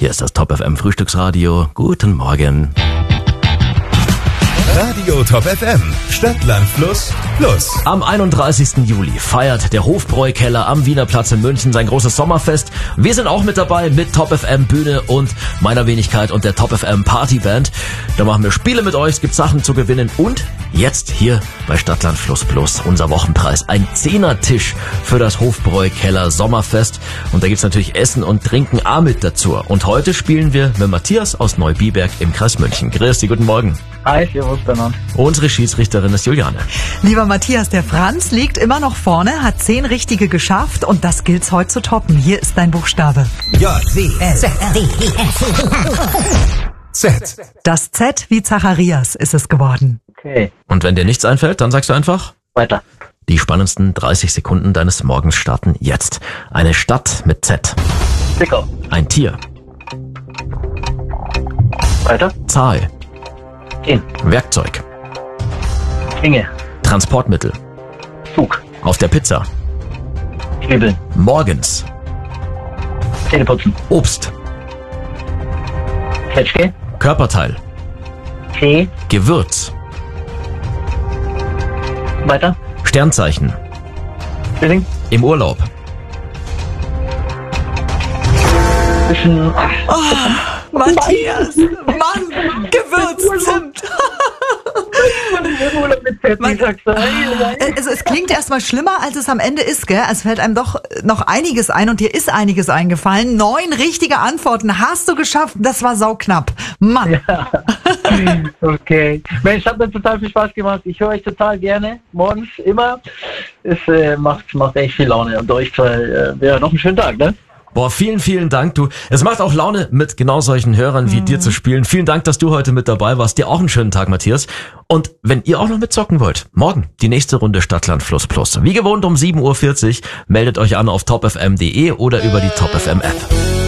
Hier ist das Top FM Frühstücksradio. Guten Morgen. Radio Top FM, Stadt, Land, Fluss, Plus. Am 31. Juli feiert der Hofbräukeller am Wiener Platz in München sein großes Sommerfest. Wir sind auch mit dabei mit Top FM Bühne und meiner Wenigkeit und der Top FM Partyband. Da machen wir Spiele mit euch, es gibt Sachen zu gewinnen und jetzt hier bei Stadt, Land, Fluss Plus unser Wochenpreis. Ein 10er-Tisch für das Hofbräukeller Sommerfest. Und da gibt's natürlich Essen und Trinken auch mit dazu. Und heute spielen wir mit Matthias aus Neubiberg im Kreis München. Grüß dich, guten Morgen. Hi, servus, Bernhard. Unsere Schiedsrichterin ist Juliane. Lieber Matthias, der Franz liegt immer noch vorne, hat 10 richtige geschafft und das gilt's heute zu toppen. Hier ist dein Buchstabe. Z. Das Z wie Zacharias ist es geworden. Okay, Und wenn dir nichts einfällt, dann sagst du einfach, weiter. die spannendsten 30 Sekunden deines Morgens starten jetzt. Eine Stadt mit Z. Zwickau. Ein Tier. Weiter. Zahl. 10. Werkzeug. Klinge. Transportmittel. Zug. Auf der Pizza. Knebeln. Morgens. Zähneputzen. Obst. Kretschke. Körperteil. Tee. Gewürz. Weiter. Sternzeichen. Zwilling. Im Urlaub. Zwischen. Matthias, Mann, Gewürz, Zimt. Also es klingt erstmal schlimmer, als es am Ende ist, gell? Es fällt einem doch noch einiges ein und dir ist einiges eingefallen. 9 richtige Antworten hast du geschafft. Das war sauknapp. Mann. Ja. Okay. Mensch, hat mir total viel Spaß gemacht. Ich höre euch total gerne. Morgens immer. Es macht echt viel Laune. Und euch zwei noch einen schönen Tag, ne? Boah, vielen, vielen Dank, du. Es macht auch Laune, mit genau solchen Hörern wie dir zu spielen. Vielen Dank, dass du heute mit dabei warst. Dir auch einen schönen Tag, Matthias. Und wenn ihr auch noch mitzocken wollt, morgen die nächste Runde Stadtland Fluss Plus. Wie gewohnt um 7:40 Uhr meldet euch an auf topfm.de oder über die Top FM App.